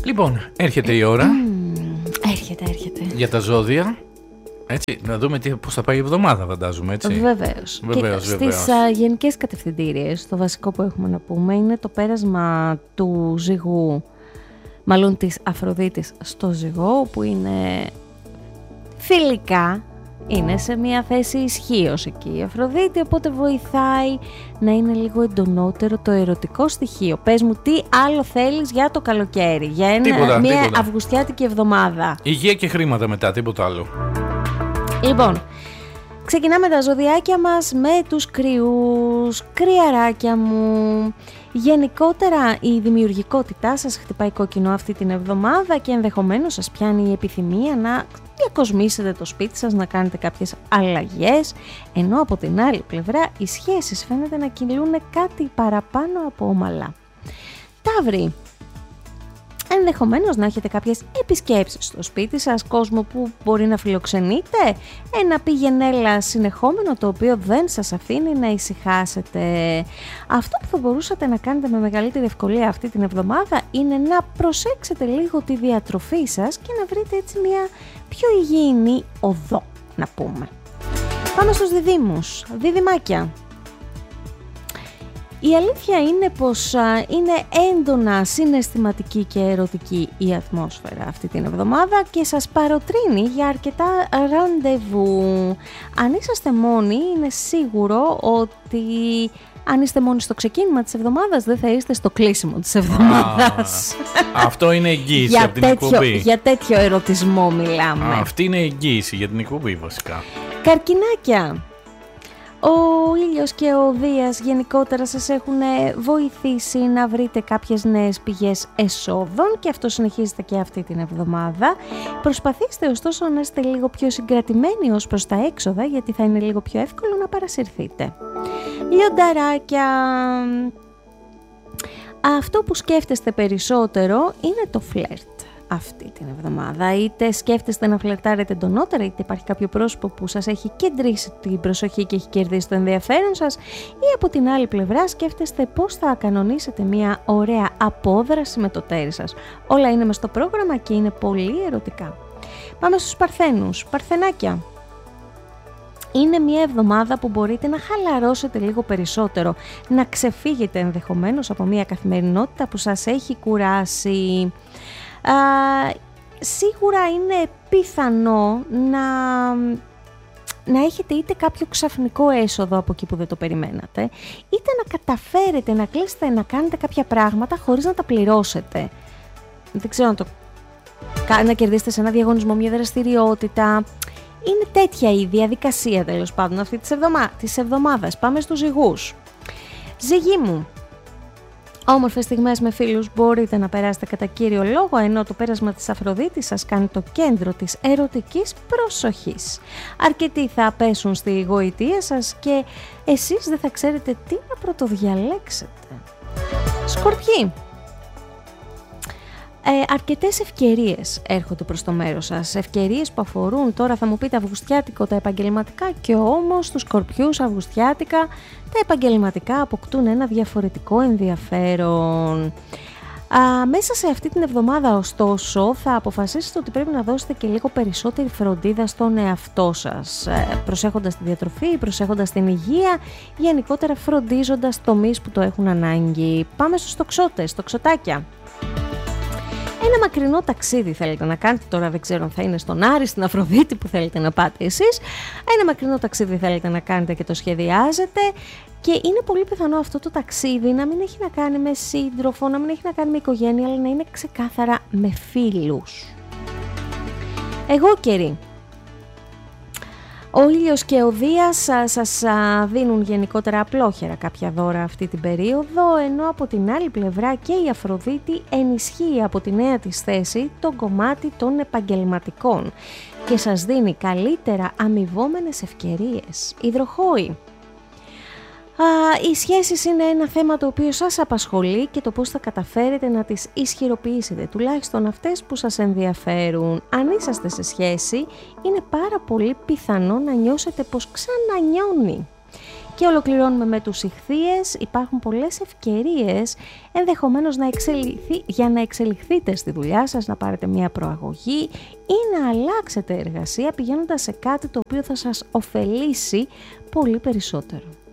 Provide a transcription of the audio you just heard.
Λοιπόν, έρχεται η ώρα. Έρχεται. Για τα ζώδια. Έτσι, να δούμε πώς θα πάει η εβδομάδα, φαντάζομαι, έτσι. Βεβαίως. Στις γενικές κατευθυντήριες, το βασικό που έχουμε να πούμε είναι το πέρασμα του ζυγού, μάλλον της Αφροδίτης στο ζυγό, που είναι φιλικά, είναι σε μια θέση ισχύως εκεί η Αφροδίτη, οπότε βοηθάει να είναι λίγο εντονότερο το ερωτικό στοιχείο. Πες μου τι άλλο θέλεις για το καλοκαίρι, για μια αυγουστιάτικη εβδομάδα. Υγεία και χρήματα μετά, τίποτα άλλο. Λοιπόν, ξεκινάμε τα ζωδιάκια μας με τους κρυούς. Κρυαράκια μου, γενικότερα η δημιουργικότητά σας χτυπάει κόκκινο αυτή την εβδομάδα και ενδεχομένως σας πιάνει η επιθυμία να διακοσμήσετε το σπίτι σας, να κάνετε κάποιες αλλαγές, ενώ από την άλλη πλευρά οι σχέσεις φαίνεται να κυλούν κάτι παραπάνω από ομαλά. Ταύροι, ενδεχομένως να έχετε κάποιες επισκέψεις στο σπίτι σας, κόσμο που μπορεί να φιλοξενείτε, ένα πήγαινέλα συνεχόμενο το οποίο δεν σας αφήνει να ησυχάσετε. Αυτό που θα μπορούσατε να κάνετε με μεγαλύτερη ευκολία αυτή την εβδομάδα είναι να προσέξετε λίγο τη διατροφή σας και να βρείτε έτσι μια πιο υγιεινή οδό, να πούμε. Πάμε στους διδύμους, διδυμάκια. Η αλήθεια είναι πως είναι έντονα συναισθηματική και ερωτική η ατμόσφαιρα αυτή την εβδομάδα και σας παροτρύνει για αρκετά ραντεβού. Αν είσαστε μόνοι, είναι σίγουρο ότι αν είστε μόνοι στο ξεκίνημα της εβδομάδας, δεν θα είστε στο κλείσιμο της εβδομάδας. Αυτό είναι εγγύηση από την εκπομπή. Για τέτοιο ερωτισμό μιλάμε. Αυτή είναι εγγύηση για την εκπομπή βασικά. Καρκινάκια. Ο ήλιος και ο Δίας γενικότερα σας έχουν βοηθήσει να βρείτε κάποιες νέες πηγές εσόδων και αυτό συνεχίζεται και αυτή την εβδομάδα. Προσπαθήστε ωστόσο να είστε λίγο πιο συγκρατημένοι ως προς τα έξοδα, γιατί θα είναι λίγο πιο εύκολο να παρασυρθείτε. Λιονταράκια, αυτό που σκέφτεστε περισσότερο είναι το φλερτ αυτή την εβδομάδα. Είτε σκέφτεστε να φλερτάρετε εντονότερα, είτε υπάρχει κάποιο πρόσωπο που σας έχει κεντρήσει την προσοχή και έχει κερδίσει το ενδιαφέρον σας, ή από την άλλη πλευρά σκέφτεστε πώς θα κανονίσετε μια ωραία απόδραση με το τέρι σας. Όλα είναι μες στο πρόγραμμα και είναι πολύ ερωτικά. Πάμε στους Παρθένους. Παρθενάκια. Είναι μια εβδομάδα που μπορείτε να χαλαρώσετε λίγο περισσότερο, να ξεφύγετε ενδεχομένως από μια καθημερινότητα που σας έχει κουράσει. Σίγουρα είναι πιθανό να έχετε είτε κάποιο ξαφνικό έσοδο από εκεί που δεν το περιμένατε, είτε να καταφέρετε να κλείσετε να κάνετε κάποια πράγματα χωρίς να τα πληρώσετε. Δεν ξέρω να κερδίσετε σε ένα διαγωνισμό, μια δραστηριότητα. Είναι τέτοια η διαδικασία τέλος πάντων αυτή της εβδομάδας. Πάμε στους ζυγούς. Ζυγοί μου. Όμορφες στιγμές με φίλους μπορείτε να περάσετε κατά κύριο λόγο, ενώ το πέρασμα της Αφροδίτης σας κάνει το κέντρο της ερωτικής προσοχής. Αρκετοί θα πέσουν στη γοητεία σας και εσείς δεν θα ξέρετε τι να πρωτοδιαλέξετε. Σκορπιοί. Αρκετές ευκαιρίες έρχονται προς το μέρος σας, ευκαιρίες που αφορούν, τώρα θα μου πείτε αυγουστιάτικο, τα επαγγελματικά, και όμως στους Σκορπιούς αυγουστιάτικα τα επαγγελματικά αποκτούν ένα διαφορετικό ενδιαφέρον. Μέσα σε αυτή την εβδομάδα ωστόσο θα αποφασίσετε ότι πρέπει να δώσετε και λίγο περισσότερη φροντίδα στον εαυτό σας, προσέχοντας τη διατροφή, προσέχοντας την υγεία, γενικότερα φροντίζοντας τομείς που το έχουν ανάγκη. Πάμε στους τοξότες, τοξοτάκια. Ένα μακρινό ταξίδι θέλετε να κάνετε, τώρα δεν ξέρω αν θα είναι στον Άρη, στην Αφροδίτη που θέλετε να πάτε εσείς. Ένα μακρινό ταξίδι θέλετε να κάνετε και το σχεδιάζετε και είναι πολύ πιθανό αυτό το ταξίδι να μην έχει να κάνει με σύντροφο, να μην έχει να κάνει με οικογένεια, αλλά να είναι ξεκάθαρα με φίλους. Εγώ καιρή. Ο ήλιος και ο Δίας σας δίνουν γενικότερα απλόχερα κάποια δώρα αυτή την περίοδο, ενώ από την άλλη πλευρά και η Αφροδίτη ενισχύει από τη νέα της θέση το κομμάτι των επαγγελματικών και σας δίνει καλύτερα αμοιβόμενες ευκαιρίες. Υδροχόοι. Οι σχέσεις είναι ένα θέμα το οποίο σας απασχολεί και το πώς θα καταφέρετε να τις ισχυροποιήσετε, τουλάχιστον αυτές που σας ενδιαφέρουν. Αν είσαστε σε σχέση, είναι πάρα πολύ πιθανό να νιώσετε πως ξανανιώνει. Και ολοκληρώνουμε με τους Ιχθύες. Υπάρχουν πολλές ευκαιρίες ενδεχομένως για να εξελιχθείτε στη δουλειά σας, να πάρετε μια προαγωγή ή να αλλάξετε εργασία πηγαίνοντας σε κάτι το οποίο θα σας ωφελήσει πολύ περισσότερο.